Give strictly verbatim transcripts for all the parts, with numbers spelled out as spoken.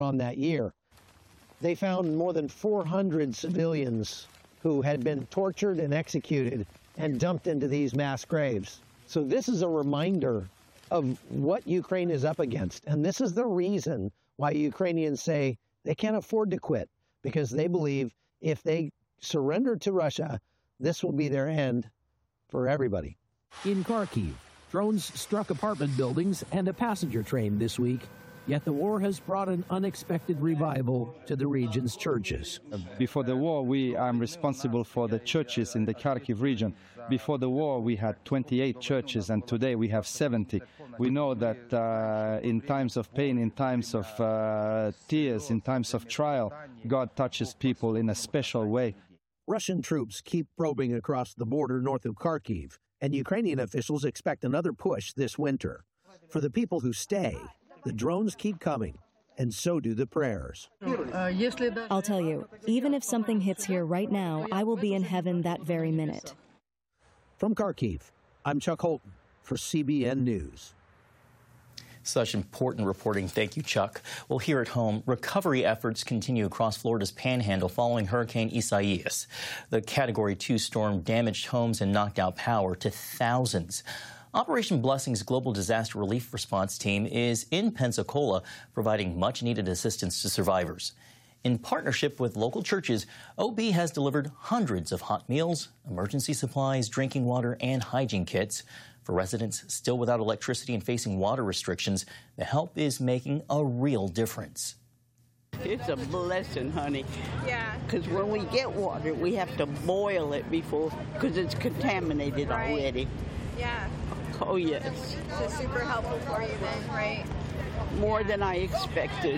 on that year. They found more than four hundred civilians who had been tortured and executed and dumped into these mass graves. So this is a reminder of what Ukraine is up against. And this is the reason why Ukrainians say they can't afford to quit, because they believe if they surrender to Russia, this will be their end for everybody. In Kharkiv, drones struck apartment buildings and a passenger train this week. Yet the war has brought an unexpected revival to the region's churches. Before the war, we I'm responsible for the churches in the Kharkiv region. Before the war, we had twenty-eight churches, and today we have seventy. We know that uh, in times of pain, in times of uh, tears, in times of trial, God touches people in a special way. Russian troops keep probing across the border north of Kharkiv, and Ukrainian officials expect another push this winter. For the people who stay, the drones keep coming, and so do the prayers. I'll tell you, even if something hits here right now, I will be in heaven that very minute. From Kharkiv, I'm Chuck Holton for C B N News. Such important reporting. Thank you, Chuck. Well, here at home, recovery efforts continue across Florida's Panhandle following Hurricane Isaias. The Category two storm damaged homes and knocked out power to thousands. Operation Blessing's Global Disaster Relief Response Team is in Pensacola, providing much-needed assistance to survivors. In partnership with local churches, O B has delivered hundreds of hot meals, emergency supplies, drinking water, and hygiene kits. For residents still without electricity and facing water restrictions, the help is making a real difference. It's a blessing, honey. Yeah. Because when we get water, we have to boil it before, because it's contaminated right. already. Yeah. Oh, yes. So super helpful for you then, right? More than I expected.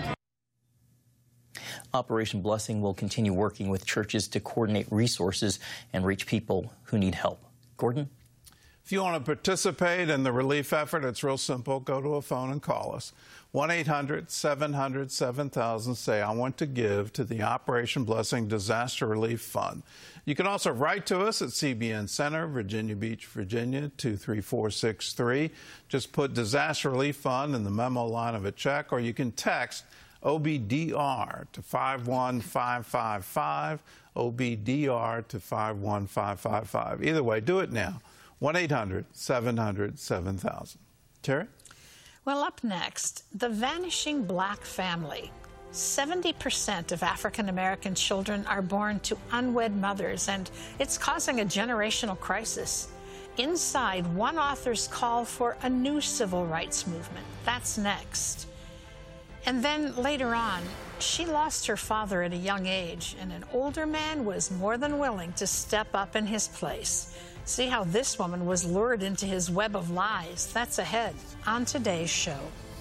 Operation Blessing will continue working with churches to coordinate resources and reach people who need help. Gordon? If you want to participate in the relief effort, it's real simple. Go to a phone and call us. one eight hundred seven hundred seven thousand. Say, I want to give to the Operation Blessing Disaster Relief Fund. You can also write to us at C B N Center, Virginia Beach, Virginia, two three four six three. Just put Disaster Relief Fund in the memo line of a check, or you can text O B D R to five one five five five, O B D R to five one five five five. Either way, do it now. one eight hundred seven hundred seven thousand. Terry? Well, up next, the vanishing black family. seventy percent of African-American children are born to unwed mothers, and it's causing a generational crisis. Inside, one author's call for a new civil rights movement. That's next. And then later on, she lost her father at a young age, and an older man was more than willing to step up in his place. See how this woman was lured into his web of lies. That's ahead on today's show.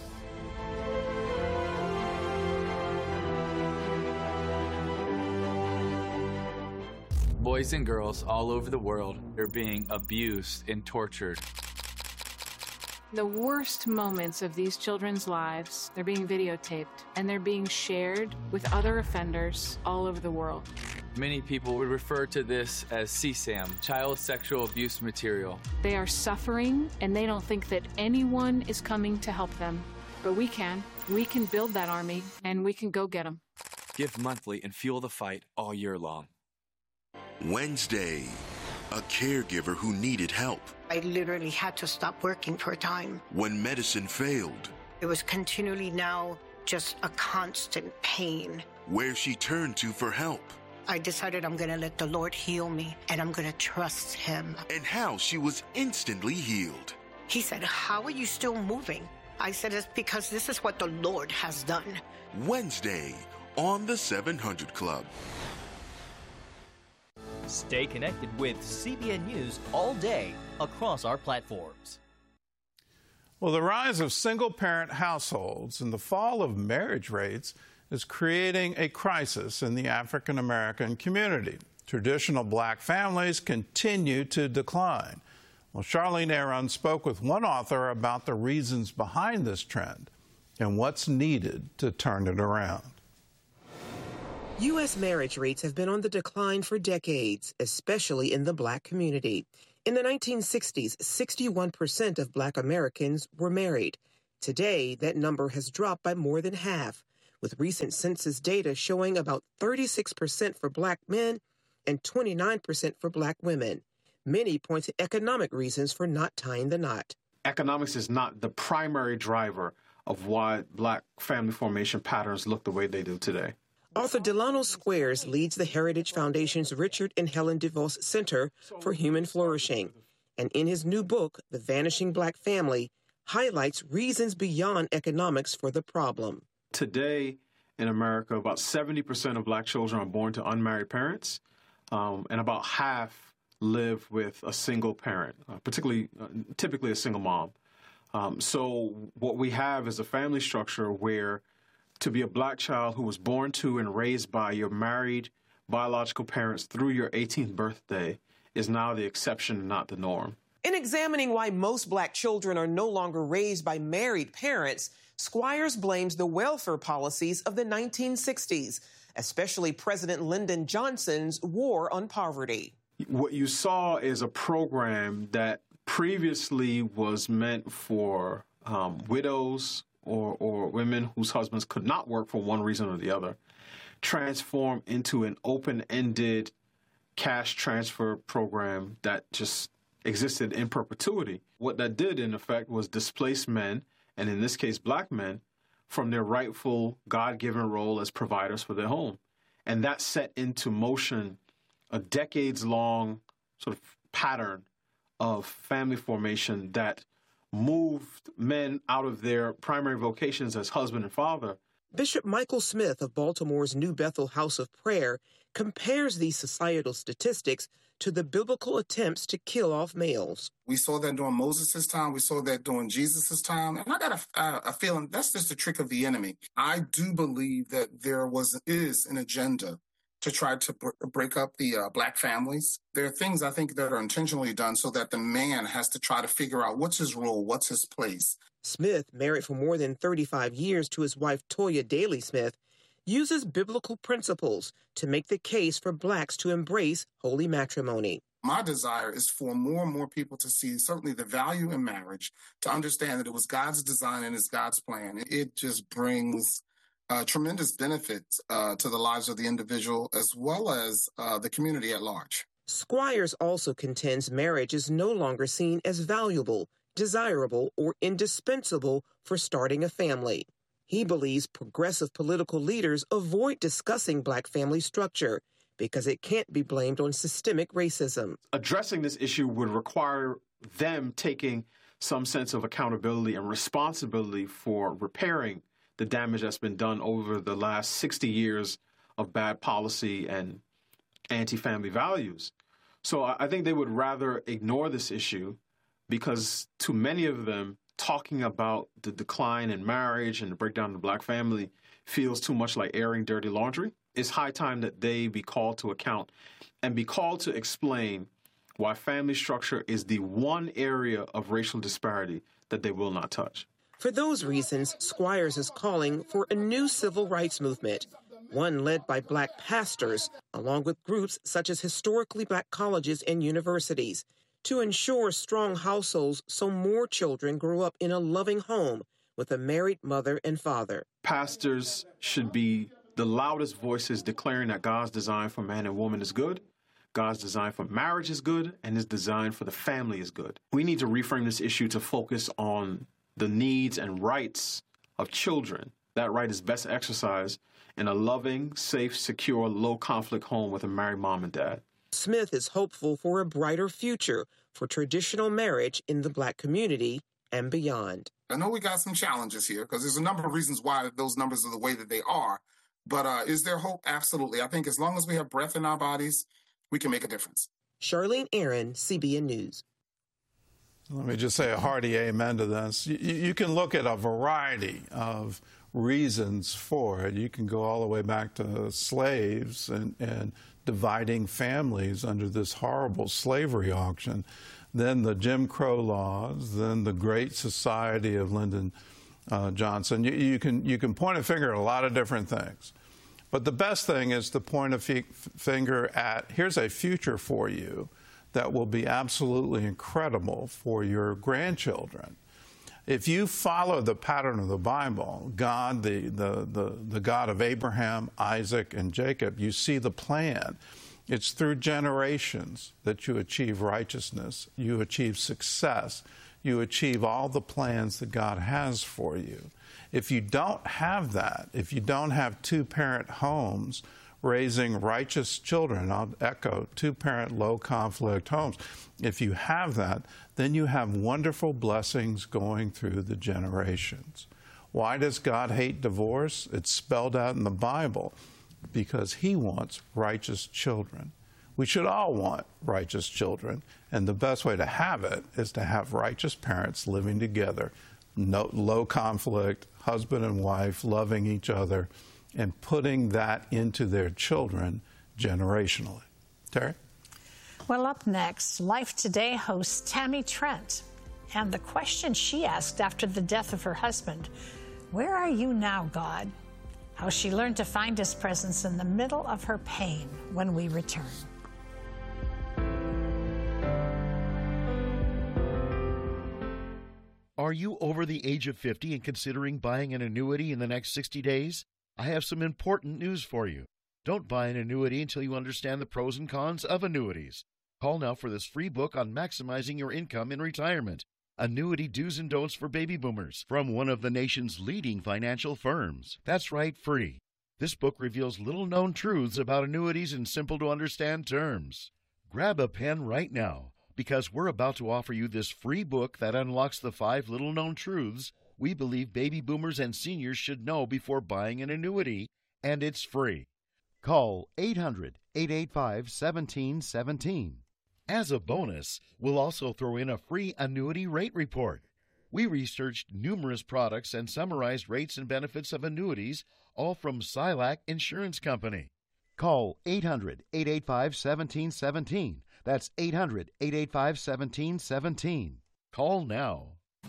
Boys and girls all over the world are being abused and tortured. The worst moments of these children's lives, they're being videotaped, and they're being shared with other offenders all over the world. Many people would refer to this as C SAM, child sexual abuse material. They are suffering, and they don't think that anyone is coming to help them. But we can. We can build that army, and we can go get them. Give monthly and fuel the fight all year long. Wednesday, a caregiver who needed help. I literally had to stop working for a time. When medicine failed. It was continually now just a constant pain. Where she turned to for help. I decided I'm going to let the Lord heal me, and I'm going to trust him. And how she was instantly healed. He said, how are you still moving? I said, it's because this is what the Lord has done. Wednesday on the seven hundred Club. Stay connected with C B N News all day across our platforms. Well, the rise of single-parent households and the fall of marriage rates is creating a crisis in the African-American community. Traditional black families continue to decline. Well, Charlene Aaron spoke with one author about the reasons behind this trend and what's needed to turn it around. U S marriage rates have been on the decline for decades, especially in the black community. In the nineteen sixties, sixty-one percent of black Americans were married. Today, that number has dropped by more than half, with recent census data showing about thirty-six percent for black men and twenty-nine percent for black women. Many point to economic reasons for not tying the knot. Economics is not the primary driver of why black family formation patterns look the way they do today. Author Delano Squares leads the Heritage Foundation's Richard and Helen DeVos Center for Human Flourishing, and in his new book, The Vanishing Black Family, highlights reasons beyond economics for the problem. Today in America, about seventy percent of black children are born to unmarried parents, um, and about half live with a single parent, uh, particularly, uh, typically a single mom. Um, so what we have is a family structure where to be a black child who was born to and raised by your married biological parents through your eighteenth birthday is now the exception, not the norm. In examining why most black children are no longer raised by married parents, Squires blames the welfare policies of the nineteen sixties, especially President Lyndon Johnson's War on Poverty. What you saw is a program that previously was meant for um, widows or, or women whose husbands could not work for one reason or the other, transform into an open-ended cash transfer program that just existed in perpetuity. What that did, in effect, was displace men, and in this case, black men, from their rightful God-given role as providers for their home. And that set into motion a decades-long sort of pattern of family formation that moved men out of their primary vocations as husband and father. Bishop Michael Smith of Baltimore's New Bethel House of Prayer compares these societal statistics to the biblical attempts to kill off males. We saw that during Moses' time. We saw that during Jesus' time. And I got a, a, a feeling that's just a trick of the enemy. I do believe that there was is an agenda to try to br- break up the uh, black families. There are things I think that are intentionally done so that the man has to try to figure out what's his role, what's his place. Smith, married for more than thirty-five years to his wife Toya Daly Smith, uses biblical principles to make the case for blacks to embrace holy matrimony. My desire is for more and more people to see certainly the value in marriage, to understand that it was God's design and it's God's plan. It just brings uh, tremendous benefits uh, to the lives of the individual as well as uh, the community at large. Squires also contends marriage is no longer seen as valuable, desirable, or indispensable for starting a family. He believes progressive political leaders avoid discussing black family structure because it can't be blamed on systemic racism. Addressing this issue would require them taking some sense of accountability and responsibility for repairing the damage that's been done over the last sixty years of bad policy and anti-family values. So I think they would rather ignore this issue because to many of them, talking about the decline in marriage and the breakdown of the black family feels too much like airing dirty laundry. It's high time that they be called to account and be called to explain why family structure is the one area of racial disparity that they will not touch. For those reasons, Squires is calling for a new civil rights movement, one led by black pastors, along with groups such as historically black colleges and universities, to ensure strong households so more children grow up in a loving home with a married mother and father. Pastors should be the loudest voices declaring that God's design for man and woman is good, God's design for marriage is good, and his design for the family is good. We need to reframe this issue to focus on the needs and rights of children. That right is best exercised in a loving, safe, secure, low-conflict home with a married mom and dad. Smith is hopeful for a brighter future for traditional marriage in the black community and beyond. I know we got some challenges here because there's a number of reasons why those numbers are the way that they are. But uh, is there hope? Absolutely. I think as long as we have breath in our bodies, we can make a difference. Charlene Aaron, C B N News. Let me just say a hearty amen to this. You, you can look at a variety of reasons for it. You can go all the way back to slaves and, and dividing families under this horrible slavery auction, then the Jim Crow laws, then the Great Society of Lyndon uh, Johnson. You, you can you can point a finger at a lot of different things. But the best thing is to point a f- finger at, here's a future for you that will be absolutely incredible for your grandchildren. If you follow the pattern of the Bible, God, the, the, the, the God of Abraham, Isaac, and Jacob, you see the plan. It's through generations that you achieve righteousness, you achieve success, you achieve all the plans that God has for you. If you don't have that, if you don't have two-parent homes raising righteous children, I'll echo, two-parent, low-conflict homes, if you have that, then you have wonderful blessings going through the generations. Why does God hate divorce? It's spelled out in the Bible. Because he wants righteous children. We should all want righteous children, and the best way to have it is to have righteous parents living together, no, low conflict, husband and wife loving each other, and putting that into their children generationally. Terry? Well, up next, Life Today host Tammy Trent, and the question she asked after the death of her husband, "Where are you now, God?" How she learned to find his presence in the middle of her pain when we return. Are you over the age of fifty and considering buying an annuity in the next sixty days? I have some important news for you. Don't buy an annuity until you understand the pros and cons of annuities. Call now for this free book on maximizing your income in retirement. Annuity Do's and Don'ts for Baby Boomers from one of the nation's leading financial firms. That's right, free. This book reveals little-known truths about annuities in simple-to-understand terms. Grab a pen right now, because we're about to offer you this free book that unlocks the five little-known truths we believe baby boomers and seniors should know before buying an annuity, and it's free. Call eight hundred, eight eight five, one seven one seven. As a bonus, we'll also throw in a free annuity rate report. We researched numerous products and summarized rates and benefits of annuities, all from Silac Insurance Company. Call eight hundred, eight eight five, one seven one seven. That's eight hundred, eight eight five, one seven one seven. Call now.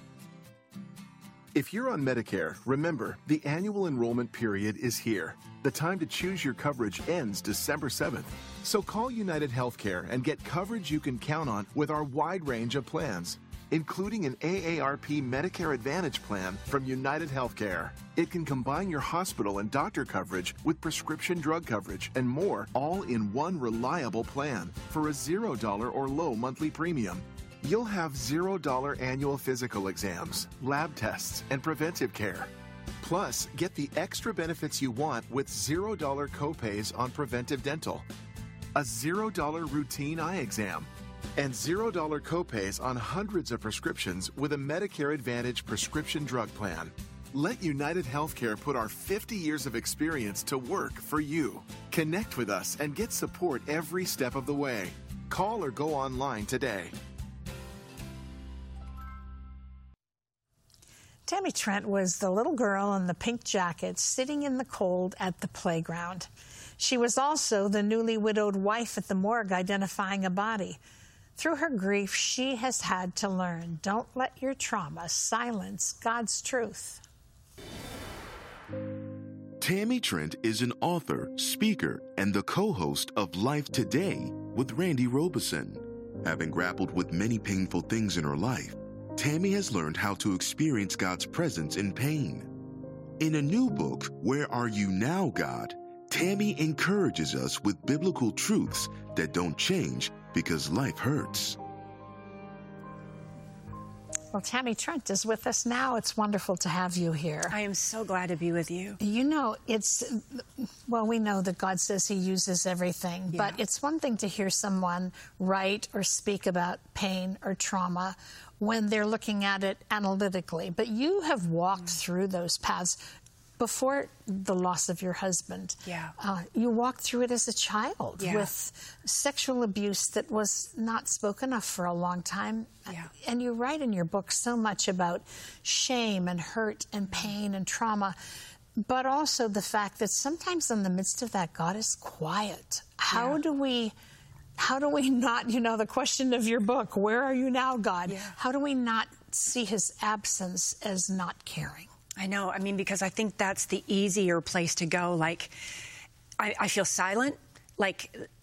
If you're on Medicare, remember, the annual enrollment period is here. The time to choose your coverage ends December seventh. So call United Healthcare and get coverage you can count on with our wide range of plans, including an A A R P Medicare Advantage plan from United Healthcare. It can combine your hospital and doctor coverage with prescription drug coverage and more, all in one reliable plan for a zero dollar or low monthly premium. You'll have zero dollar annual physical exams, lab tests, and preventive care. Plus, get the extra benefits you want with zero dollar copays on preventive dental, a zero dollar routine eye exam, and zero dollar copays on hundreds of prescriptions with a Medicare Advantage prescription drug plan. Let United Healthcare put our fifty years of experience to work for you. Connect with us and get support every step of the way. Call or go online today. Tammy Trent was the little girl in the pink jacket sitting in the cold at the playground. She was also the newly widowed wife at the morgue identifying a body. Through her grief, she has had to learn, don't let your trauma silence God's truth. Tammy Trent is an author, speaker, and the co-host of Life Today with Randy Robeson. Having grappled with many painful things in her life, Tammy has learned how to experience God's presence in pain. In a new book, Where Are You Now, God?, Tammy encourages us with biblical truths that don't change because life hurts. Well, Tammy Trent is with us now. It's wonderful to have you here. I am so glad to be with you. You know, it's, well, we know that God says he uses everything, yeah. But it's one thing to hear someone write or speak about pain or trauma when they're looking at it analytically. But you have walked mm. through those paths before the loss of your husband. Yeah. Uh, you walked through it as a child yeah. with sexual abuse that was not spoken of for a long time. Yeah. And you write in your book so much about shame and hurt and pain and trauma, but also the fact that sometimes in the midst of that, God is quiet. How yeah. do we... How do we not, you know, the question of your book, where are you now, God? Yeah. How do we not see his absence as not caring? I know. I mean, because I think that's the easier place to go. Like, I, I feel silent. Like,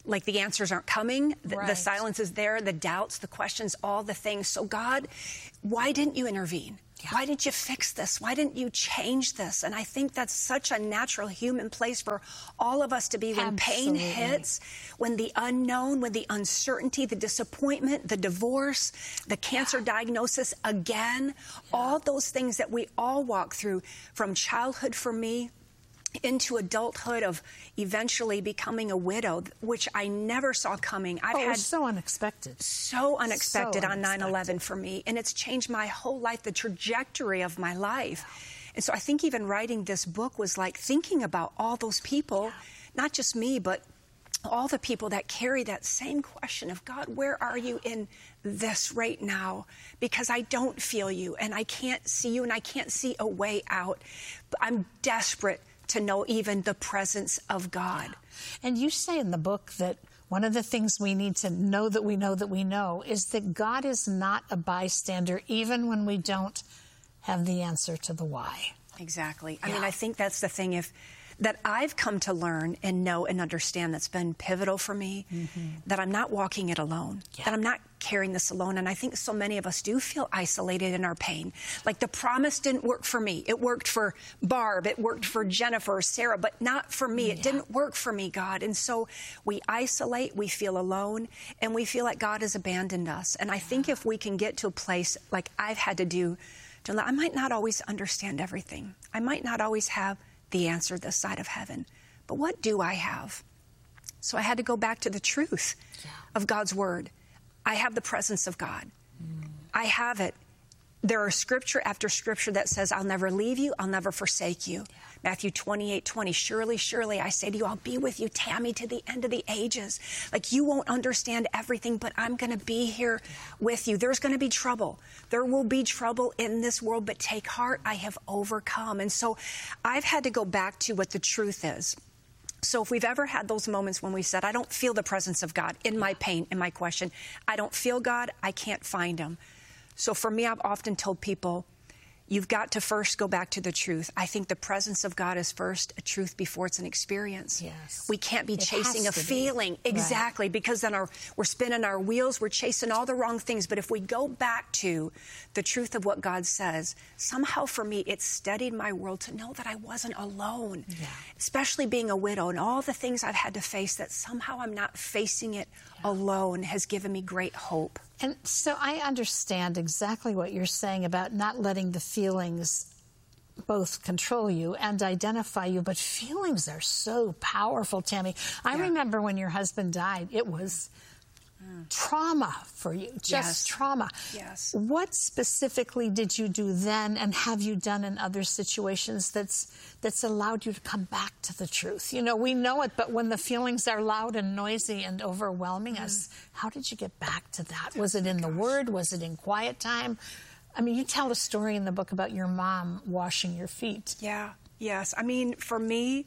like the answers aren't coming, the, Right. the silence is there, the doubts, the questions, all the things. So God, why didn't you intervene? Why didn't you fix this? Why didn't you change this? And I think that's such a natural human place for all of us to be when pain Absolutely. hits, when the unknown, when the uncertainty, the disappointment, the divorce, the cancer diagnosis again, all those things that we all walk through from childhood for me into adulthood of eventually becoming a widow, which I never saw coming. I've Oh, it had was so unexpected. so unexpected So on nine eleven unexpected. for me, and it's changed my whole life, the trajectory of my life. And so I think even writing this book was like thinking about all those people, not just me, but all the people that carry that same question of, God, where are you in this right now? Because I don't feel you, and I can't see you, and I can't see a way out. But I'm desperate to know even the presence of God. And you say in the book that one of the things we need to know that we know that we know is that God is not a bystander, even when we don't have the answer to the why. Exactly. I Yeah. mean, I think that's the thing if that I've come to learn and know and understand that's been pivotal for me, that I'm not walking it alone, that I'm not carrying this alone. And I think so many of us do feel isolated in our pain. Like the promise didn't work for me. It worked for Barb. It worked for Jennifer or Sarah, but not for me. It didn't work for me, God. And so we isolate, we feel alone, and we feel like God has abandoned us. And I think if we can get to a place like I've had to do, to, I might not always understand everything. I might not always have the answer this side of heaven. But what do I have? So I had to go back to the truth of God's word. I have the presence of God. Mm. I have it. There are scripture after scripture that says, I'll never leave you, I'll never forsake you. Yeah. Matthew twenty-eight twenty, surely, surely, I say to you, I'll be with you, Tammy, to the end of the ages. Like, you won't understand everything, but I'm going to be here with you. There's going to be trouble. There will be trouble in this world, but take heart, I have overcome. And so I've had to go back to what the truth is. So if we've ever had those moments when we said, I don't feel the presence of God in my pain, in my question, I don't feel God, I can't find him. So for me, I've often told people, you've got to first go back to the truth. I think the presence of God is first a truth before it's an experience. Yes. We can't be It chasing a has to be. feeling. Exactly, Right. because then our, we're spinning our wheels, we're chasing all the wrong things. But if we go back to the truth of what God says, somehow for me, it steadied my world to know that I wasn't alone. Yeah. Especially being a widow and all the things I've had to face, that somehow I'm not facing it yeah. alone has given me great hope. And so I understand exactly what you're saying about not letting the feelings both control you and identify you, but feelings are so powerful, Tammy. I yeah. remember when your husband died, it was mm. trauma for you, just yes. trauma. Yes. What specifically did you do then, and have you done in other situations that's that's allowed you to come back to the truth? You know, we know it, but when the feelings are loud and noisy and overwhelming mm. us, how did you get back to that? Was it in the Word? Was it in quiet time? I mean, you tell a story in the book about your mom washing your feet. Yeah, yes. I mean, for me,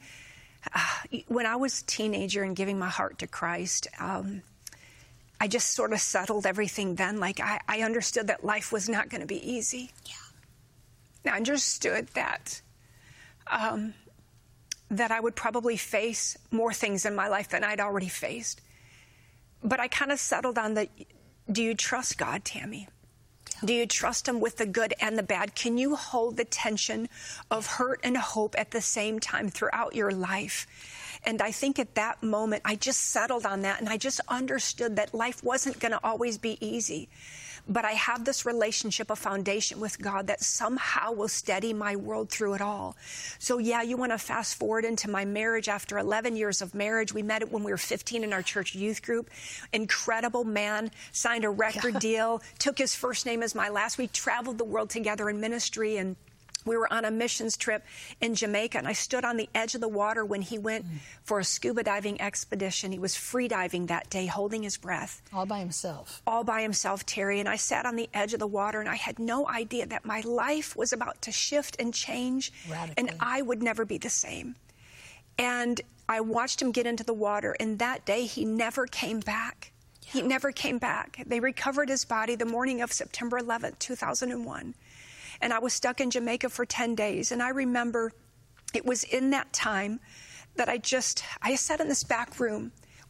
uh, when I was a teenager and giving my heart to Christ, um, I just sort of settled everything then. Like, I, I understood that life was not going to be easy. Yeah. I understood that, um, that I would probably face more things in my life than I'd already faced. But I kind of settled on the, do you trust God, Tammy? Do you trust him with the good and the bad? Can you hold the tension of hurt and hope at the same time throughout your life? And I think at that moment, I just settled on that, and I just understood that life wasn't going to always be easy. But I have this relationship, a foundation with God that somehow will steady my world through it all. So yeah, you want to fast forward into my marriage. After eleven years of marriage, we met it when we were fifteen in our church youth group. Incredible man, signed a record deal, took his first name as my last. We traveled the world together in ministry, and we were on a missions trip in Jamaica, and I stood on the edge of the water when he went mm. for a scuba diving expedition. He was free diving that day, holding his breath. All by himself. All by himself, Terry. And I sat on the edge of the water, and I had no idea that my life was about to shift and change, radically. And I would never be the same. And I watched him get into the water, and that day he never came back. Yeah. He never came back. They recovered his body the morning of September eleventh, two thousand one. And I was stuck in Jamaica for ten days. And I remember it was in that time that I just, I sat in this back room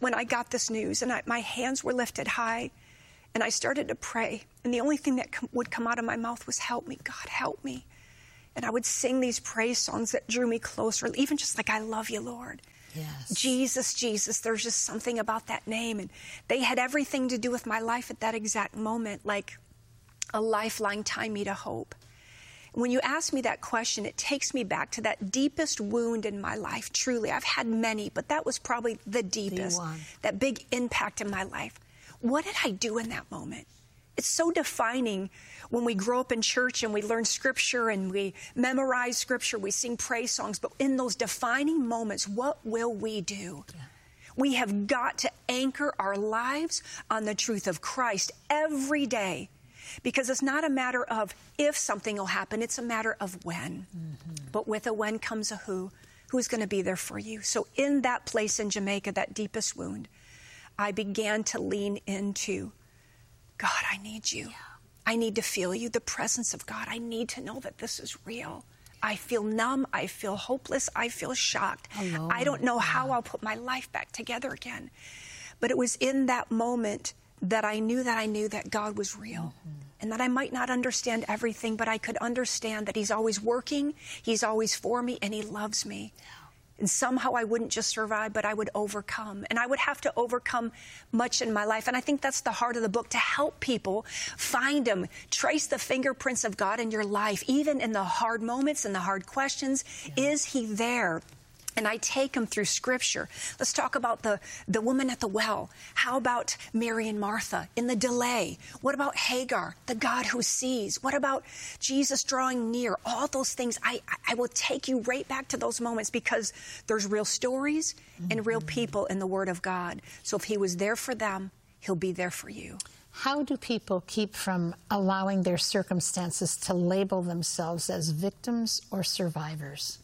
when I got this news, and I, my hands were lifted high, and I started to pray, and the only thing that com- would come out of my mouth was, help me, God, help me. And I would sing these praise songs that drew me closer, even just like, I love you, Lord. Yes. Jesus, Jesus, there's just something about that name. And they had everything to do with my life at that exact moment, like a lifeline tying me to hope. When you ask me that question, it takes me back to that deepest wound in my life, truly. I've had many, but that was probably the deepest, The one. that big impact in my life. What did I do in that moment? It's so defining when we grow up in church and we learn Scripture and we memorize Scripture, we sing praise songs, but in those defining moments, what will we do? Yeah. We have got to anchor our lives on the truth of Christ every day, because it's not a matter of if something will happen, it's a matter of when. Mm-hmm. But with a when comes a who, who's going to be there for you. So in that place in Jamaica, that deepest wound, I began to lean into, God, I need you. Yeah. I need to feel you, the presence of God. I need to know that this is real. I feel numb. I feel hopeless. I feel shocked. Alone. I don't know how I'll put my life back together again. But it was in that moment that I knew that I knew that God was real. Mm-hmm. And that I might not understand everything, but I could understand that He's always working, He's always for me, and He loves me. Yeah. And somehow I wouldn't just survive, but I would overcome. And I would have to overcome much in my life. And I think that's the heart of the book, to help people find Him, trace the fingerprints of God in your life, even in the hard moments and the hard questions. Yeah. Is He there? And I take them through Scripture. Let's talk about the, the woman at the well. How about Mary and Martha in the delay? What about Hagar, the God who sees? What about Jesus drawing near? All those things, I, I will take you right back to those moments, because there's real stories mm-hmm. and real people in the Word of God. So if He was there for them, He'll be there for you. How do people keep from allowing their circumstances to label themselves as victims or survivors?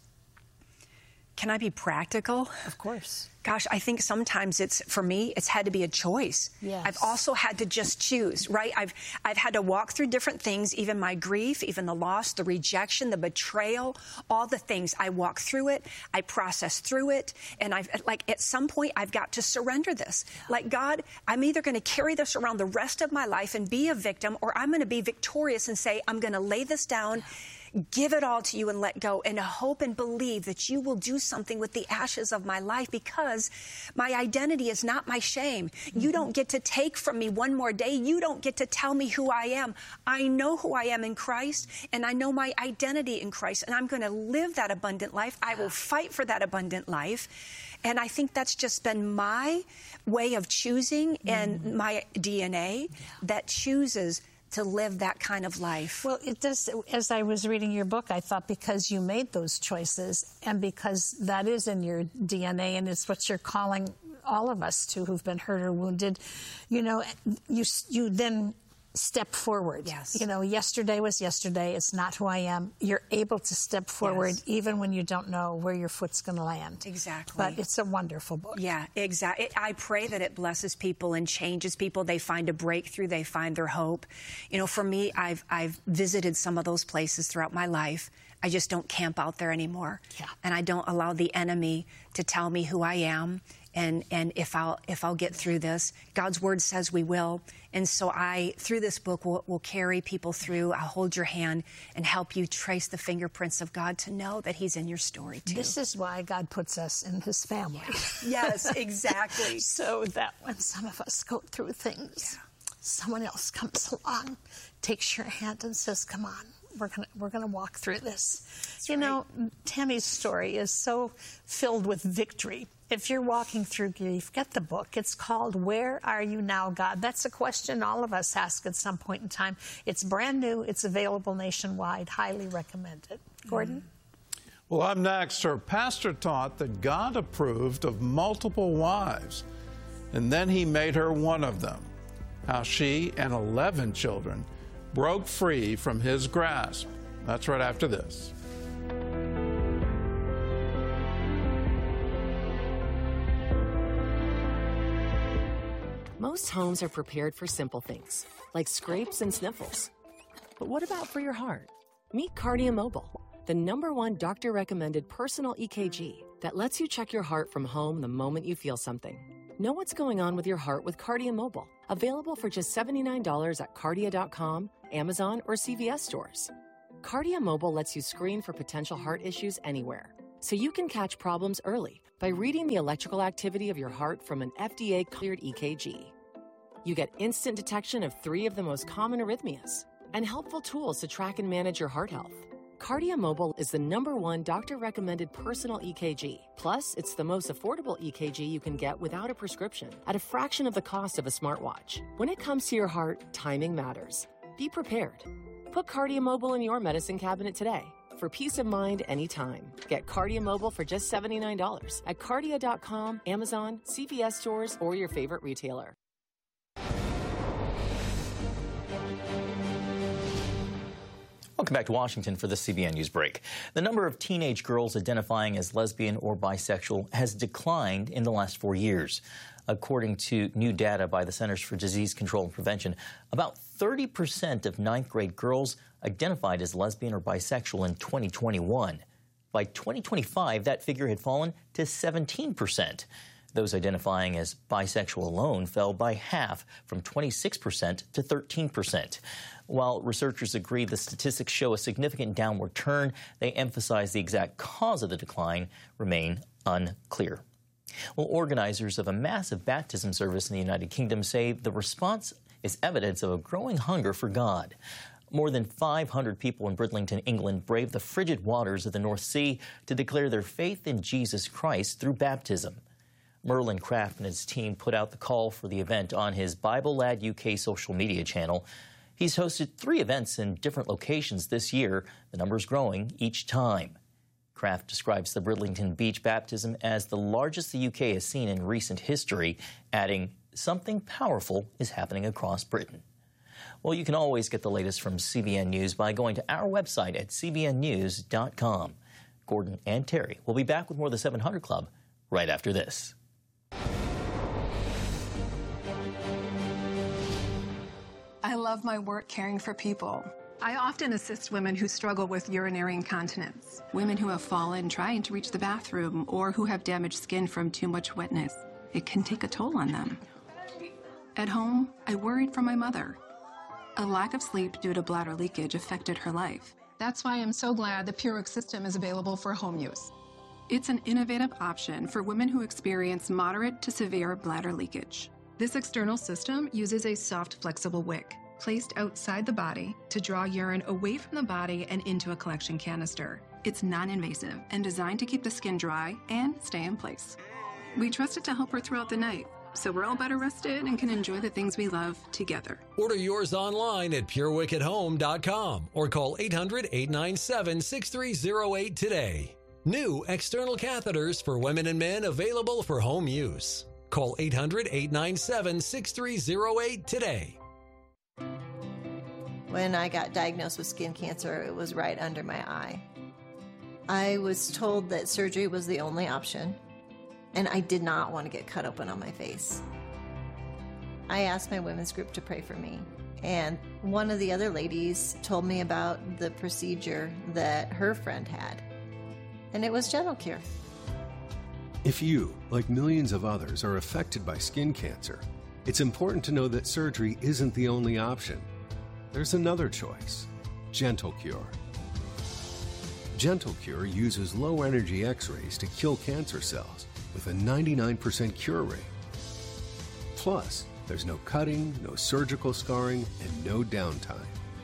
Can I be practical? Of course. Gosh, I think sometimes it's, for me, it's had to be a choice. Yes. I've also had to just choose, right? I've I've had to walk through different things, even my grief, even the loss, the rejection, the betrayal, all the things. I walk through it, I process through it, and I've, like, at some point, I've got to surrender this. Yeah. Like, God, I'm either going to carry this around the rest of my life and be a victim, or I'm going to be victorious and say, I'm going to lay this down, yeah. give it all to you and let go, and hope and believe that you will do something with the ashes of my life, because my identity is not my shame. Mm-hmm. You don't get to take from me one more day. You don't get to tell me who I am. I know who I am in Christ, and I know my identity in Christ, and I'm going to live that abundant life. I will fight for that abundant life. And I think that's just been my way of choosing mm-hmm. and my D N A yeah. that chooses to live that kind of life. Well, it does. As I was reading your book, I thought, because you made those choices and because that is in your D N A and it's what you're calling all of us to who've been hurt or wounded, you know, you you then step forward. Yes. You know, yesterday was yesterday. It's not who I am. You're able to step forward yes. even when you don't know where your foot's going to land. Exactly. But it's a wonderful book. Yeah, exactly. I pray that it blesses people and changes people. They find a breakthrough. They find their hope. You know, for me, I've I've visited some of those places throughout my life. I just don't camp out there anymore. Yeah. And I don't allow the enemy to tell me who I am and and if I'll if I'll get through this. God's word says we will. And so I, through this book, will will carry people through. I'll hold your hand and help you trace the fingerprints of God to know that He's in your story too. This is why God puts us in His family. Yeah. Yes, exactly. So that when some of us go through things, yeah. someone else comes along, takes your hand and says, come on. We're gonna we're gonna walk through this. That's you right. know, Tammy's story is so filled with victory. If you're walking through grief, get the book. It's called Where Are You Now, God? That's a question all of us ask at some point in time. It's brand new. It's available nationwide. Highly recommended. Gordon? Well, up next, her pastor taught that God approved of multiple wives, and then He made her one of them. How she and eleven children broke free from His grasp. That's right after this. Most homes are prepared for simple things, like scrapes and sniffles. But what about for your heart? Meet Cardia Mobile, the number one doctor-recommended personal E K G that lets you check your heart from home the moment you feel something. Know what's going on with your heart with Cardia Mobile. Available for just seventy-nine dollars at cardia dot com, Amazon, or C V S stores. Cardia Mobile lets you screen for potential heart issues anywhere, so you can catch problems early by reading the electrical activity of your heart from an F D A-cleared E K G. You get instant detection of three of the most common arrhythmias and helpful tools to track and manage your heart health. Cardia Mobile is the number one doctor-recommended personal E K G. Plus, it's the most affordable E K G you can get without a prescription at a fraction of the cost of a smartwatch. When it comes to your heart, timing matters. Be prepared. Put Cardia Mobile in your medicine cabinet today for peace of mind anytime. Get Cardia Mobile for just seventy-nine dollars at cardia dot com, Amazon, C V S stores, or your favorite retailer. Welcome back to Washington for the C B N News break. The number of teenage girls identifying as lesbian or bisexual has declined in the last four years. According to new data by the Centers for Disease Control and Prevention, about thirty percent of ninth grade girls identified as lesbian or bisexual in twenty twenty-one. By twenty twenty-five, that figure had fallen to seventeen percent. Those identifying as bisexual alone fell by half, from twenty-six percent to thirteen percent. While researchers agree the statistics show a significant downward turn, they emphasize the exact cause of the decline remain unclear. Well, organizers of a massive baptism service in the United Kingdom say the response is evidence of a growing hunger for God. More than five hundred people in Bridlington, England, braved the frigid waters of the North Sea to declare their faith in Jesus Christ through baptism. Merlin Craft and his team put out the call for the event on his Bible Lad U K social media channel. He's hosted three events in different locations this year. The number's growing each time. Craft describes the Bridlington Beach baptism as the largest the U K has seen in recent history, adding, "Something powerful is happening across Britain." Well, you can always get the latest from C B N News by going to our website at c b n news dot com. Gordon and Terry will be back with more of the seven hundred Club right after this. I love my work caring for people. I often assist women who struggle with urinary incontinence, women who have fallen trying to reach the bathroom, or who have damaged skin from too much wetness. It can take a toll on them. At home, I worried for my mother. A lack of sleep due to bladder leakage affected her life. That's why I'm so glad the PureWick system is available for home use. It's an innovative option for women who experience moderate to severe bladder leakage. This external system uses a soft, flexible wick placed outside the body to draw urine away from the body and into a collection canister. It's non-invasive and designed to keep the skin dry and stay in place. We trust it to help her throughout the night, so we're all better rested and can enjoy the things we love together. Order yours online at pure wick at home dot com or call eight hundred, eight nine seven, six three zero eight today. New external catheters for women and men available for home use. Call eight hundred, eight nine seven, six three zero eight today. When I got diagnosed with skin cancer, it was right under my eye. I was told that surgery was the only option, and I did not want to get cut open on my face. I asked my women's group to pray for me, and one of the other ladies told me about the procedure that her friend had, and it was Gentle Cure. If you, like millions of others, are affected by skin cancer, it's important to know that surgery isn't the only option. There's another choice, Gentle Cure. Gentle Cure uses low-energy X-rays to kill cancer cells with a ninety-nine percent cure rate. Plus, there's no cutting, no surgical scarring, and no downtime.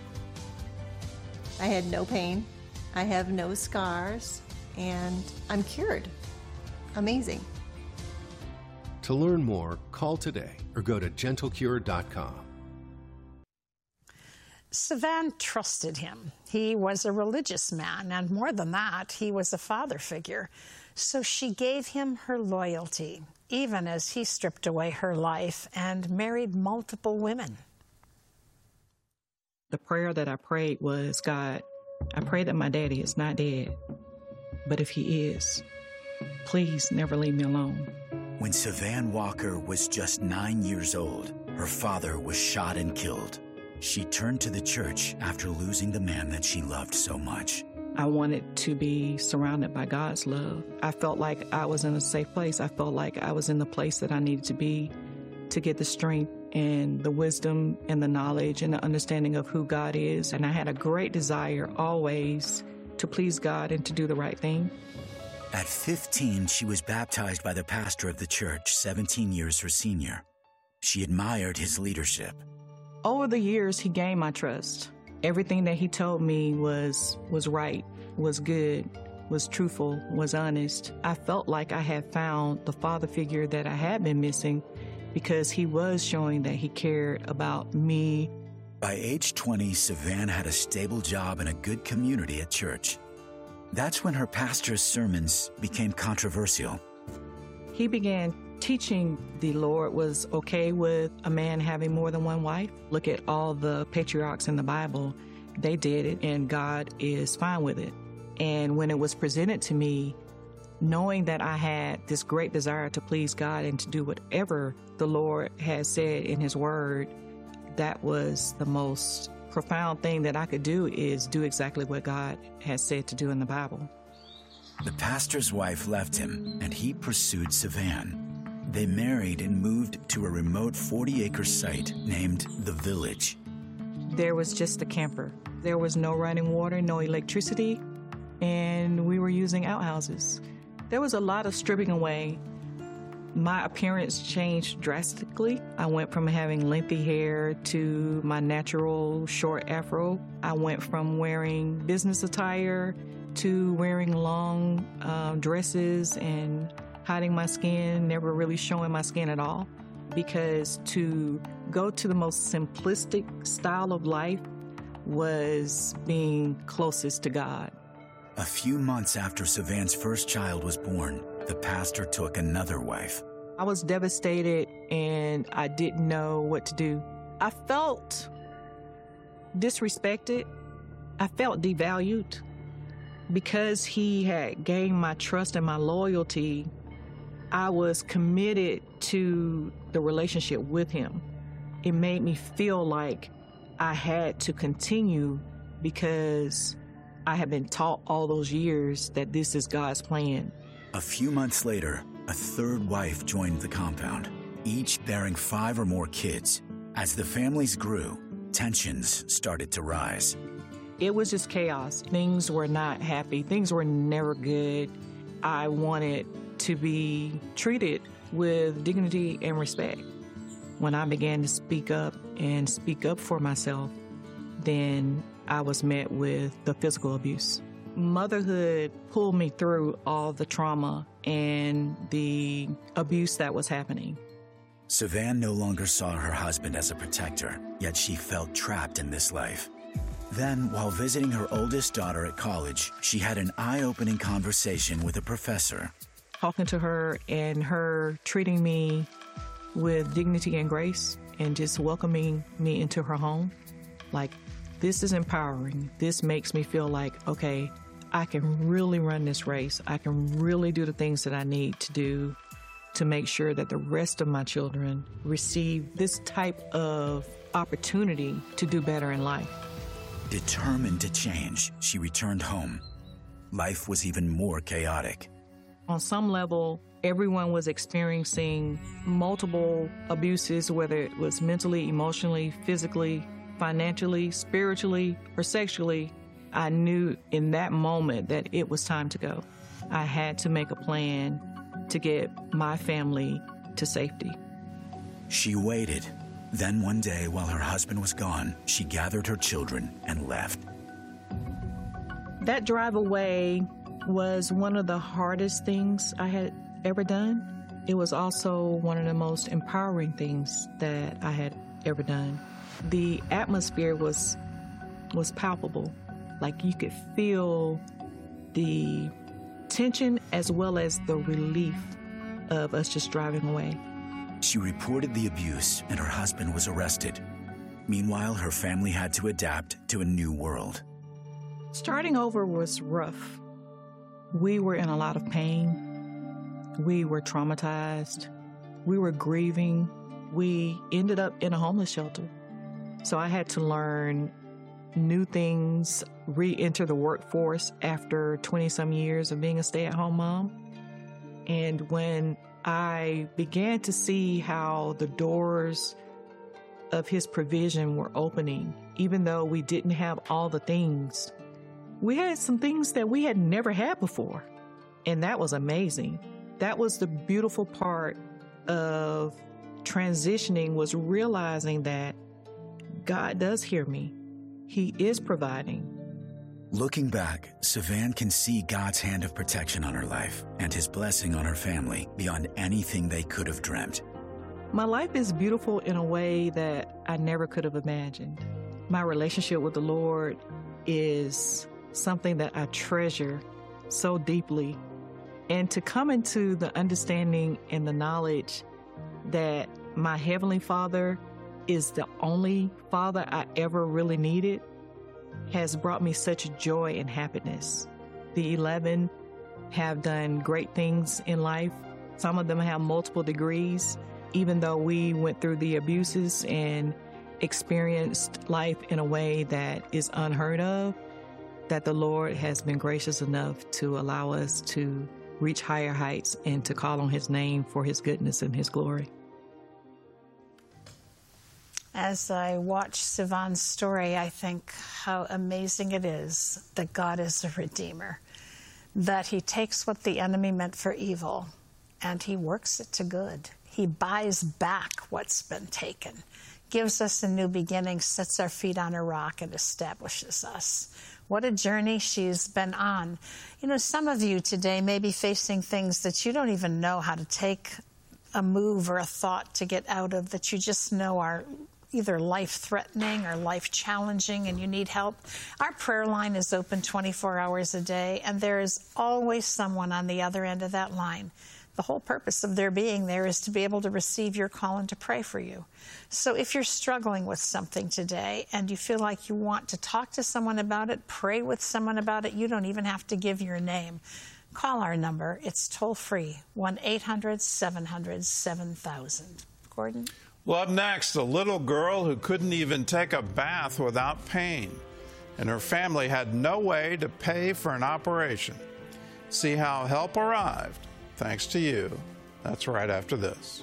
I had no pain, I have no scars, and I'm cured. Amazing. To learn more, call today or go to gentle cure dot com. Savan trusted him. He was a religious man, and more than that, he was a father figure. So she gave him her loyalty, even as he stripped away her life and married multiple women. The prayer that I prayed was, God, I pray that my daddy is not dead, but if he is, please never leave me alone. When Savan Walker was just nine years old, her father was shot and killed. She turned to the church after losing the man that she loved so much. I wanted to be surrounded by God's love. I felt like I was in a safe place. I felt like I was in the place that I needed to be to get the strength and the wisdom and the knowledge and the understanding of who God is. And I had a great desire always to please God and to do the right thing. At fifteen, she was baptized by the pastor of the church, seventeen years her senior. She admired his leadership. Over the years, he gained my trust. Everything that he told me was was right, was good, was truthful, was honest. I felt like I had found the father figure that I had been missing because he was showing that he cared about me. By age twenty, Savannah had a stable job and a good community at church. That's when her pastor's sermons became controversial. He began teaching the Lord was okay with a man having more than one wife. Look at all the patriarchs in the Bible. They did it, and God is fine with it. And when it was presented to me, knowing that I had this great desire to please God and to do whatever the Lord has said in his word, that was the most profound thing that I could do, is do exactly what God has said to do in the Bible. The pastor's wife left him, and he pursued Savannah. They married and moved to a remote forty-acre site named The Village. There was just a camper. There was no running water, no electricity, and we were using outhouses. There was a lot of stripping away. My appearance changed drastically. I went from having lengthy hair to my natural short afro. I went from wearing business attire to wearing long uh, dresses and hiding my skin, never really showing my skin at all. Because to go to the most simplistic style of life was being closest to God. A few months after Savannah's first child was born, the pastor took another wife. I was devastated and I didn't know what to do. I felt disrespected. I felt devalued. Because he had gained my trust and my loyalty, I was committed to the relationship with him. It made me feel like I had to continue because I had been taught all those years that this is God's plan. A few months later, a third wife joined the compound, each bearing five or more kids. As the families grew, tensions started to rise. It was just chaos. Things were not happy. Things were never good. I wanted to be treated with dignity and respect. When I began to speak up and speak up for myself, then I was met with the physical abuse. Motherhood pulled me through all the trauma and the abuse that was happening. Savannah no longer saw her husband as a protector, yet she felt trapped in this life. Then, while visiting her oldest daughter at college, she had an eye-opening conversation with a professor. Talking to her and her treating me with dignity and grace and just welcoming me into her home. Like, this is empowering. This makes me feel like, okay, I can really run this race. I can really do the things that I need to do to make sure that the rest of my children receive this type of opportunity to do better in life. Determined to change, she returned home. Life was even more chaotic. On some level, everyone was experiencing multiple abuses, whether it was mentally, emotionally, physically, financially, spiritually, or sexually. I knew in that moment that it was time to go. I had to make a plan to get my family to safety. She waited. Then one day, while her husband was gone, she gathered her children and left. That drive away was one of the hardest things I had ever done. It was also one of the most empowering things that I had ever done. The atmosphere was was palpable. Like, you could feel the tension as well as the relief of us just driving away. She reported the abuse and her husband was arrested. Meanwhile, her family had to adapt to a new world. Starting over was rough. We were in a lot of pain. We were traumatized. We were grieving. We ended up in a homeless shelter. So I had to learn new things, re-enter the workforce after twenty-some years of being a stay-at-home mom. And when I began to see how the doors of his provision were opening, even though we didn't have all the things, we had some things that we had never had before. And that was amazing. That was the beautiful part of transitioning, was realizing that God does hear me. He is providing. Looking back, Savan can see God's hand of protection on her life and his blessing on her family beyond anything they could have dreamt. My life is beautiful in a way that I never could have imagined. My relationship with the Lord is something that I treasure so deeply. And to come into the understanding and the knowledge that my Heavenly Father is the only Father I ever really needed has brought me such joy and happiness. The eleven have done great things in life. Some of them have multiple degrees. Even though we went through the abuses and experienced life in a way that is unheard of, that the Lord has been gracious enough to allow us to reach higher heights and to call on his name for his goodness and his glory. As I watch Savan's story, I think how amazing it is that God is a redeemer, that he takes what the enemy meant for evil and he works it to good. He buys back what's been taken, gives us a new beginning, sets our feet on a rock, and establishes us. What a journey she's been on. You know, some of you today may be facing things that you don't even know how to take a move or a thought to get out of, that you just know are either life-threatening or life-challenging and you need help. Our prayer line is open twenty-four hours a day, and there is always someone on the other end of that line. The whole purpose of their being there is to be able to receive your call and to pray for you. So if you're struggling with something today and you feel like you want to talk to someone about it, pray with someone about it, you don't even have to give your name. Call our number. It's toll-free, one eight hundred seven hundred seven thousand. Gordon? Well, up next, a little girl who couldn't even take a bath without pain, and her family had no way to pay for an operation. See how help arrived. Thanks to you. That's right after this.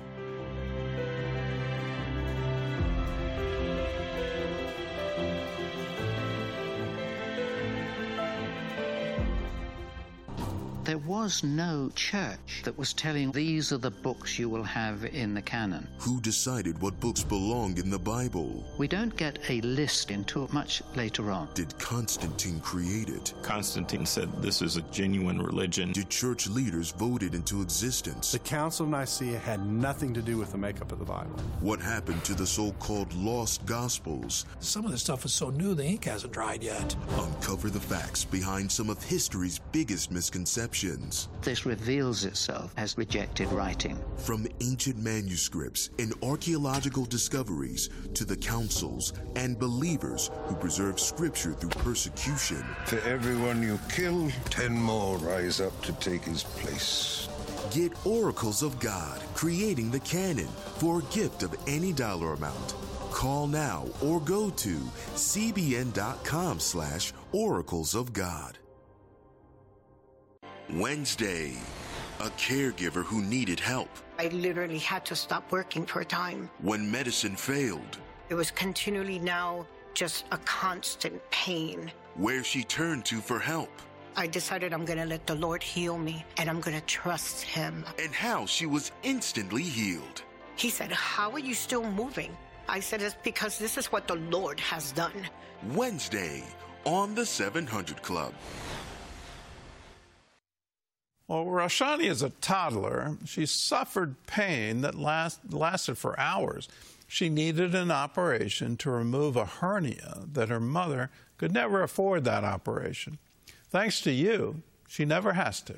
There was no church that was telling these are the books you will have in the canon. Who decided what books belonged in the Bible? We don't get a list until much later on. Did Constantine create it? Constantine said this is a genuine religion. Did church leaders vote it into existence? The Council of Nicaea had nothing to do with the makeup of the Bible. What happened to the so-called lost Gospels? Some of this stuff is so new the ink hasn't dried yet. Uncover the facts behind some of history's biggest misconceptions. This reveals itself as rejected writing. From ancient manuscripts and archaeological discoveries to the councils and believers who preserve scripture through persecution. For everyone you kill, ten more rise up to take his place. Get Oracles of God, Creating the Canon, for a gift of any dollar amount. Call now or go to cbn.com slash oracles of God. Wednesday, a caregiver who needed help. I literally had to stop working for a time. When medicine failed. It was continually now just a constant pain. Where she turned to for help. I decided I'm going to let the Lord heal me, and I'm going to trust him. And how she was instantly healed. He said, "How are you still moving?" I said, "It's because this is what the Lord has done." Wednesday on the seven hundred Club. Well, Roshani is a toddler. She suffered pain that last, lasted for hours. She needed an operation to remove a hernia that her mother could never afford that operation. Thanks to you, she never has to.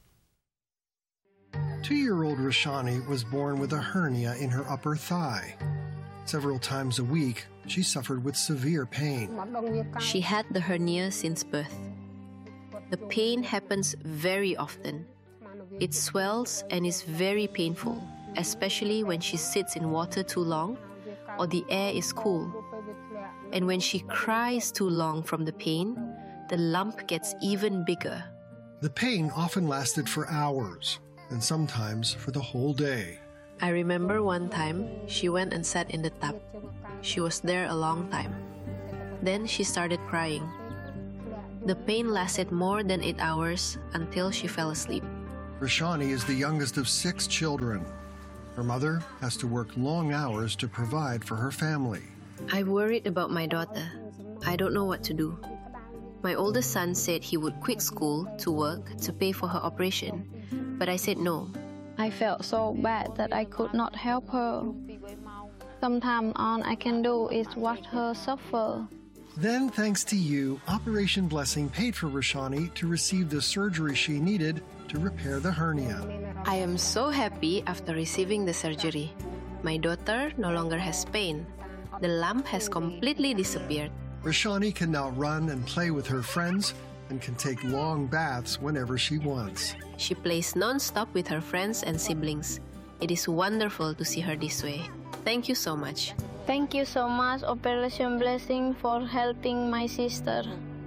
Two-year-old Roshani was born with a hernia in her upper thigh. Several times a week, she suffered with severe pain. She had the hernia since birth. The pain happens very often. It swells and is very painful, especially when she sits in water too long or the air is cool. And when she cries too long from the pain, the lump gets even bigger. The pain often lasted for hours, and sometimes for the whole day. I remember one time she went and sat in the tub. She was there a long time. Then she started crying. The pain lasted more than eight hours until she fell asleep. Rashani is the youngest of six children. Her mother has to work long hours to provide for her family. I worried about my daughter. I don't know what to do. My oldest son said he would quit school to work to pay for her operation, but I said no. I felt so bad that I could not help her. Sometimes all I can do is watch her suffer. Then, thanks to you, Operation Blessing paid for Rashani to receive the surgery she needed to repair the hernia. I am so happy after receiving the surgery. My daughter no longer has pain. The lump has completely disappeared. Rashani can now run and play with her friends and can take long baths whenever she wants. She plays non-stop with her friends and siblings. It is wonderful to see her this way. Thank you so much. Thank you so much, Operation Blessing, for helping my sister.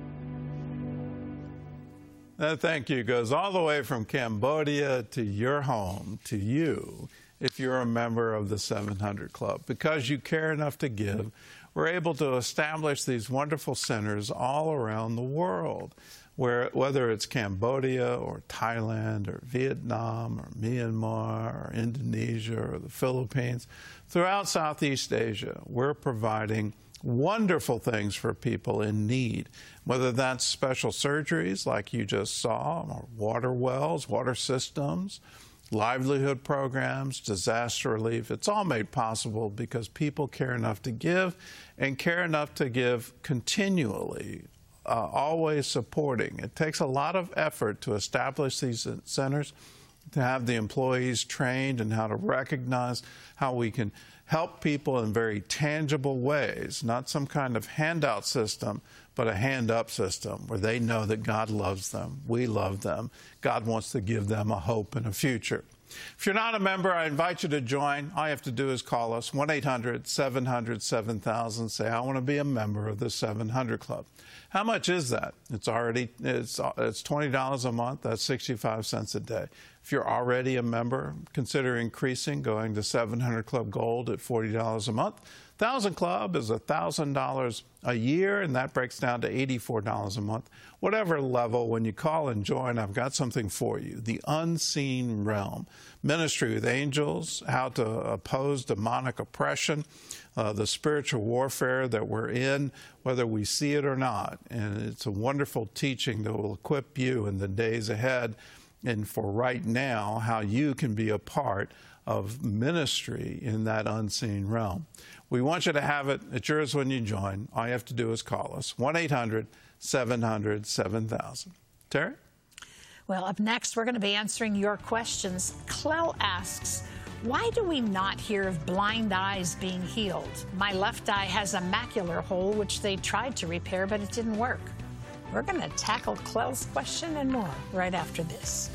That thank you goes all the way from Cambodia to your home, to you, if you're a member of the seven hundred Club. Because you care enough to give, we're able to establish these wonderful centers all around the world, where whether it's Cambodia or Thailand or Vietnam or Myanmar or Indonesia or the Philippines, throughout Southeast Asia, we're providing wonderful things for people in need, whether that's special surgeries like you just saw, or water wells, water systems, livelihood programs, disaster relief. It's all made possible because people care enough to give and care enough to give continually, uh, always supporting. It takes a lot of effort to establish these centers, to have the employees trained in how to recognize how we can help people in very tangible ways, not some kind of handout system, but a hand-up system where they know that God loves them, we love them, God wants to give them a hope and a future. If you're not a member, I invite you to join. All you have to do is call us, one eight hundred, seven hundred, seven thousand, say, I want to be a member of the seven hundred Club. How much is that? It's already, it's, it's twenty dollars a month. That's sixty-five cents a day. If you're already a member, consider increasing, going to seven hundred Club Gold at forty dollars a month. one thousand Club is one thousand dollars a year, and that breaks down to eighty-four dollars a month. Whatever level, when you call and join, I've got something for you. The Unseen Realm. Ministry with angels, how to oppose demonic oppression, uh, the spiritual warfare that we're in, whether we see it or not. And it's a wonderful teaching that will equip you in the days ahead, and for right now, how you can be a part of ministry in that unseen realm. We want you to have it. It's yours when you join. All you have to do is call us, one eight hundred, seven hundred, seven thousand. Terry? Well, up next, we're going to be answering your questions. Clell asks, why do we not hear of blind eyes being healed? My left eye has a macular hole, which they tried to repair, but it didn't work. We're going to tackle Clell's question and more right after this.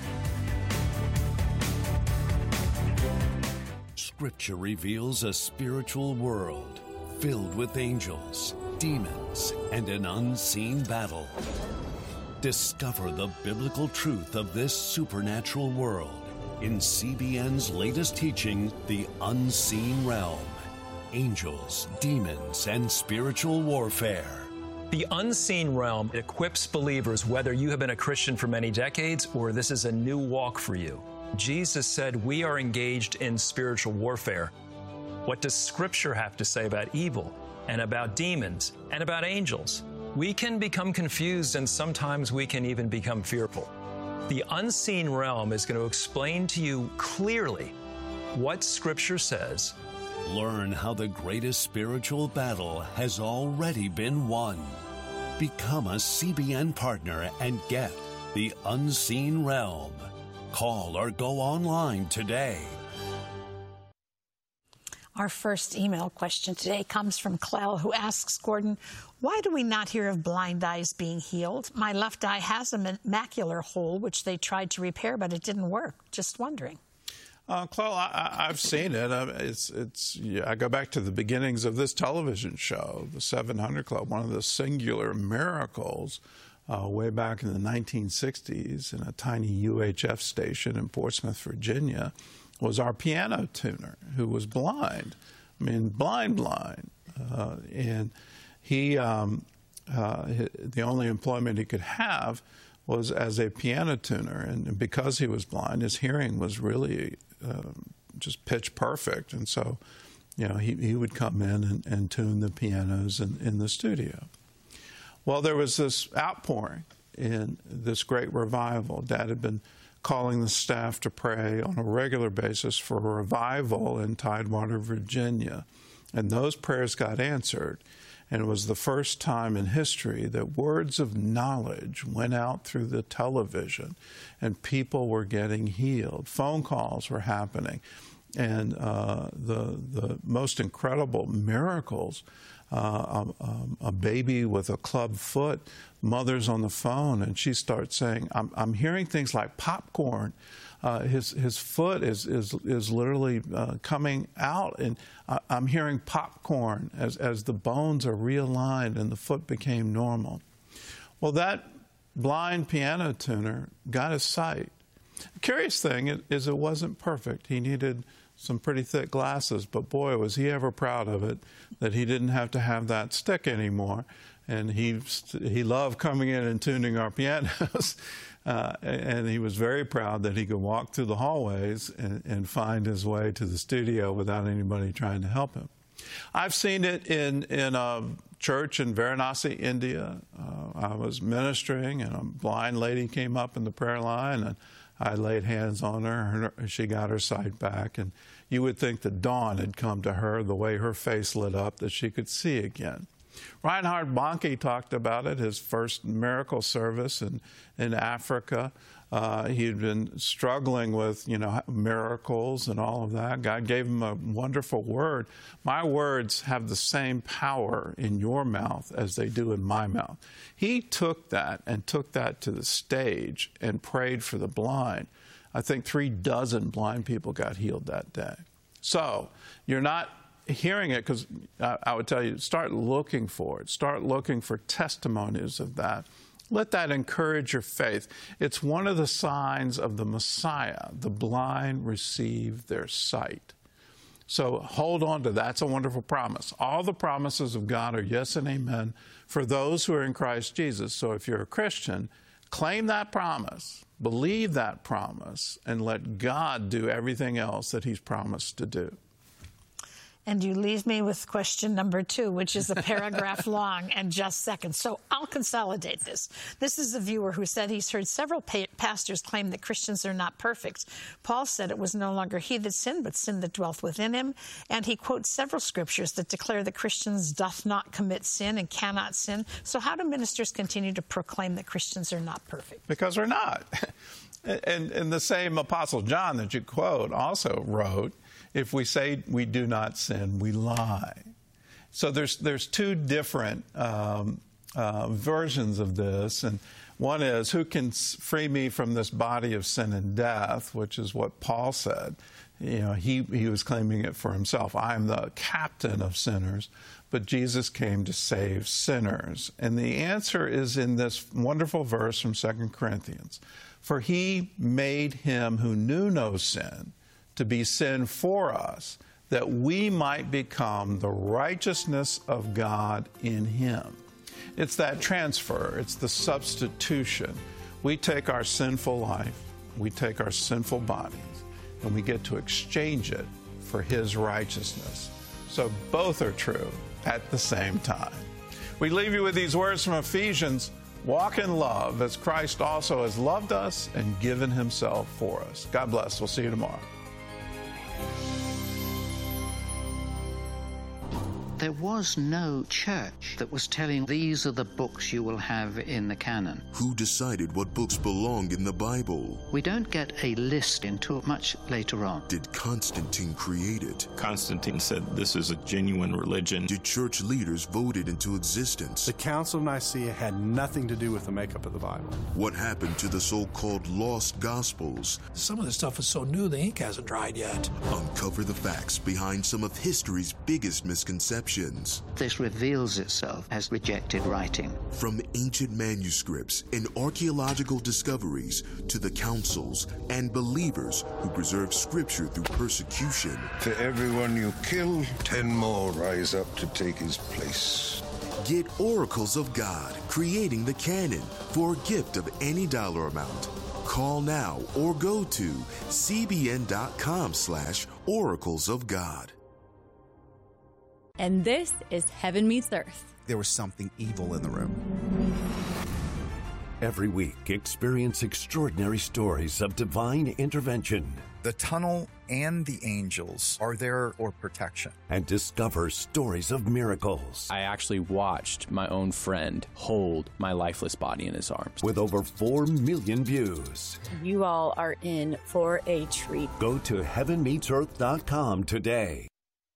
Scripture reveals a spiritual world filled with angels, demons, and an unseen battle. Discover the biblical truth of this supernatural world in C B N's latest teaching, The Unseen Realm. Angels, demons, and spiritual warfare. The Unseen Realm equips believers whether you have been a Christian for many decades or this is a new walk for you. Jesus said we are engaged in spiritual warfare. What does Scripture have to say about evil and about demons and about angels? We can become confused, and sometimes we can even become fearful. The Unseen Realm is going to explain to you clearly what Scripture says. Learn how the greatest spiritual battle has already been won. Become a C B N partner and get The Unseen Realm. Call or go online today. Our first email question today comes from Clell, who asks, Gordon, why do we not hear of blind eyes being healed? My left eye has a macular hole, which they tried to repair, but it didn't work. Just wondering. Uh, Chloe, I, I've seen it. Uh, it's, it's. Yeah, I go back to the beginnings of this television show, the seven hundred Club. One of the singular miracles uh, way back in the nineteen sixties in a tiny U H F station in Portsmouth, Virginia, was our piano tuner who was blind. I mean, blind, blind. Uh, and he, um, uh, the only employment he could have was as a piano tuner. And because he was blind, his hearing was really um, just pitch perfect. And so, you know, he, he would come in and, and tune the pianos in, in the studio. Well, there was this outpouring in this great revival. Dad had been calling the staff to pray on a regular basis for a revival in Tidewater, Virginia. And those prayers got answered. And it was the first time in history that words of knowledge went out through the television and people were getting healed. Phone calls were happening. And uh, the, the most incredible miracles, uh, a, a baby with a club foot, mother's on the phone, and she starts saying, I'm, I'm hearing things like popcorn. Uh, his his foot is is is literally uh, coming out, and uh, I'm hearing popcorn as as the bones are realigned and the foot became normal. Well, that blind piano tuner got his sight. The curious thing is, is it wasn't perfect. He needed some pretty thick glasses, but boy, was he ever proud of it that he didn't have to have that stick anymore. And he he loved coming in and tuning our pianos. Uh, and he was very proud that he could walk through the hallways and, and find his way to the studio without anybody trying to help him. I've seen it in, in a church in Varanasi, India. Uh, I was ministering, and a blind lady came up in the prayer line, and I laid hands on her, and she got her sight back. And you would think the dawn had come to her, the way her face lit up, that she could see again. Reinhard Bonnke talked about it, his first miracle service in, in Africa. Uh, he'd been struggling with, you know, miracles and all of that. God gave him a wonderful word. My words have the same power in your mouth as they do in my mouth. He took that and took that to the stage and prayed for the blind. I think three dozen blind people got healed that day. So you're not hearing it, because I, I would tell you, start looking for it. Start looking for testimonies of that. Let that encourage your faith. It's one of the signs of the Messiah. The blind receive their sight. So hold on to that. That's a wonderful promise. All the promises of God are yes and amen for those who are in Christ Jesus. So if you're a Christian, claim that promise, believe that promise, and let God do everything else that He's promised to do. And you leave me with question number two, which is a paragraph long and just seconds. So I'll consolidate this. This is a viewer who said he's heard several pa pastors claim that Christians are not perfect. Paul said it was no longer he that sinned, but sin that dwelt within him. And he quotes several scriptures that declare that Christians doth not commit sin and cannot sin. So how do ministers continue to proclaim that Christians are not perfect? Because we're not. And, and the same Apostle John that you quote also wrote, if we say we do not sin, we lie. So there's there's two different um, uh, versions of this, and one is, who can free me from this body of sin and death, which is what Paul said. You know, he he was claiming it for himself. I am the captain of sinners, but Jesus came to save sinners. And the answer is in this wonderful verse from Second Corinthians. For he made him who knew no sin to be sin for us, that we might become the righteousness of God in him. It's that transfer. It's the substitution. We take our sinful life, we take our sinful bodies, and we get to exchange it for his righteousness. So both are true at the same time. We leave you with these words from Ephesians. Walk in love as Christ also has loved us and given himself for us. God bless. We'll see you tomorrow. There was no church that was telling these are the books you will have in the canon. Who decided what books belong in the Bible? We don't get a list until much later on. Did Constantine create it? Constantine said this is a genuine religion. Did church leaders vote it into existence? The Council of Nicaea had nothing to do with the makeup of the Bible. What happened to the so-called lost Gospels? Some of the stuff is so new the ink hasn't dried yet. Uncover the facts behind some of history's biggest misconceptions. This reveals itself as rejected writing. From ancient manuscripts and archaeological discoveries to the councils and believers who preserve scripture through persecution. For everyone you kill, ten more rise up to take his place. Get Oracles of God, creating the canon, for a gift of any dollar amount. Call now or go to cbn.com slash oracles of God. And this is Heaven Meets Earth. There was something evil in the room. Every week, experience extraordinary stories of divine intervention. The tunnel and the angels are there for protection. And discover stories of miracles. I actually watched my own friend hold my lifeless body in his arms. With over four million views. You all are in for a treat. Go to heaven meets earth dot com today.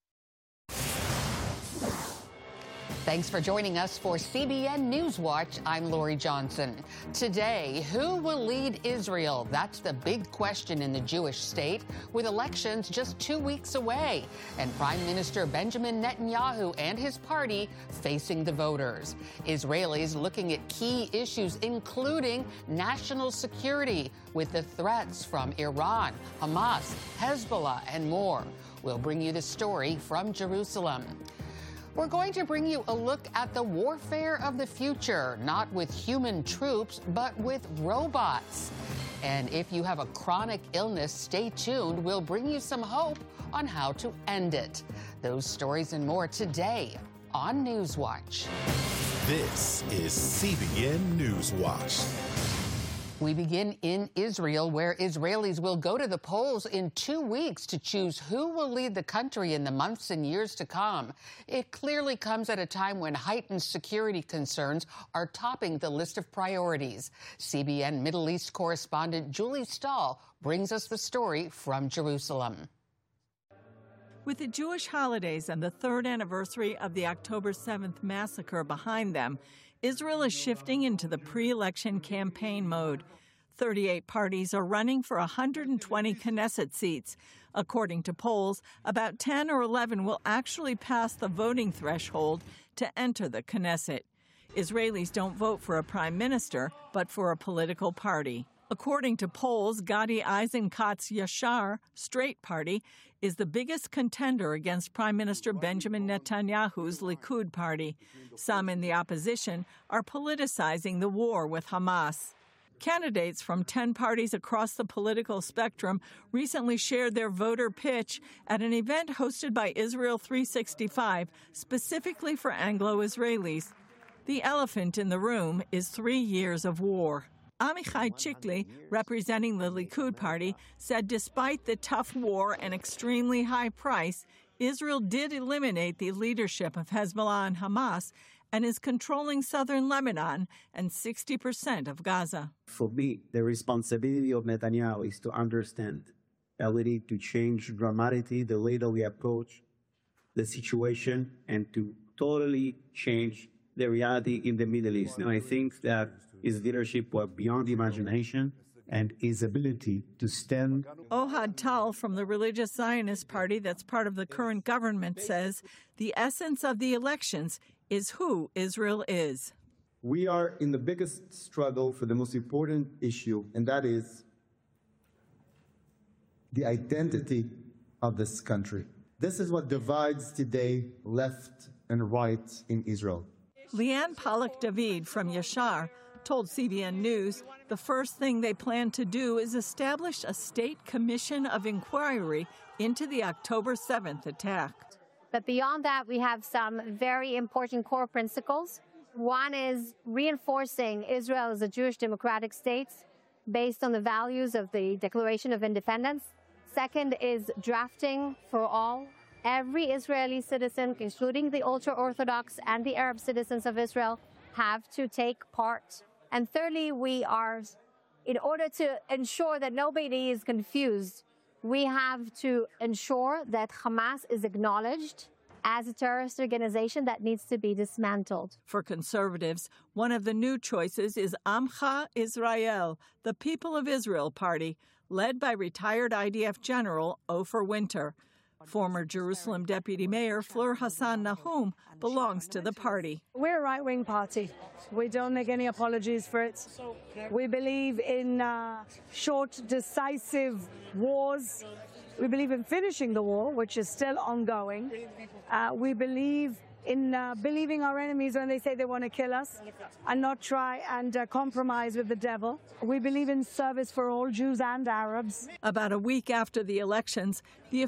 Thanks for joining us for C B N Newswatch. I'm Lori Johnson. Today, who will lead Israel? That's the big question in the Jewish state, with elections just two weeks away, and Prime Minister Benjamin Netanyahu and his party facing the voters. Israelis looking at key issues, including national security, with the threats from Iran, Hamas, Hezbollah, and more. We'll bring you the story from Jerusalem. We're going to bring you a look at the warfare of the future, not with human troops, but with robots. And if you have a chronic illness, stay tuned. We'll bring you some hope on how to end it. Those stories and more today on Newswatch. This is C B N Newswatch. We begin in Israel, where Israelis will go to the polls in two weeks to choose who will lead the country in the months and years to come. It clearly comes at a time when heightened security concerns are topping the list of priorities. C B N Middle East correspondent Julie Stahl brings us the story from Jerusalem. With the Jewish holidays and the third anniversary of the October seventh massacre behind them, Israel is shifting into the pre-election campaign mode. thirty-eight parties are running for one hundred twenty Knesset seats. According to polls, about ten or eleven will actually pass the voting threshold to enter the Knesset. Israelis don't vote for a prime minister, but for a political party. According to polls, Gadi Eisenkot's Yashar, Straight Party, is the biggest contender against Prime Minister Benjamin Netanyahu's Likud party. Some in the opposition are politicizing the war with Hamas. Candidates from ten parties across the political spectrum recently shared their voter pitch at an event hosted by Israel three sixty-five, specifically for Anglo-Israelis. The elephant in the room is three years of war. Amichai Chikli, representing the Likud party, said despite the tough war and extremely high price, Israel did eliminate the leadership of Hezbollah and Hamas and is controlling southern Lebanon and sixty percent of Gaza. For me, the responsibility of Netanyahu is to understand the ability to change dramatically the way that we approach the situation and to totally change the reality in the Middle East. And I think that his leadership was beyond imagination, and his ability to stand. Ohad Tal from the Religious Zionist Party that's part of the current government says the essence of the elections is who Israel is. We are in the biggest struggle for the most important issue, and that is the identity of this country. This is what divides today left and right in Israel. Leanne Pollock-David from Yashar told C B N News the first thing they plan to do is establish a state commission of inquiry into the October seventh attack. But beyond that, we have some very important core principles. One is reinforcing Israel as a Jewish democratic state based on the values of the Declaration of Independence. Second is drafting for all every Israeli citizen, including the ultra-Orthodox and the Arab citizens of Israel, have to take part. And thirdly, we are, in order to ensure that nobody is confused, we have to ensure that Hamas is acknowledged as a terrorist organization that needs to be dismantled. For conservatives, one of the new choices is Amcha Israel, the People of Israel Party, led by retired I D F General Ofer Winter. Former Jerusalem Deputy Mayor Fleur Hassan Nahum belongs to the party. We're a right-wing party. We don't make any apologies for it. We believe in uh, short, decisive wars. We believe in finishing the war, which is still ongoing. Uh, we believe in uh, believing our enemies when they say they want to kill us and not try and uh, compromise with the devil. We believe in service for all Jews and Arabs. About a week after the elections, the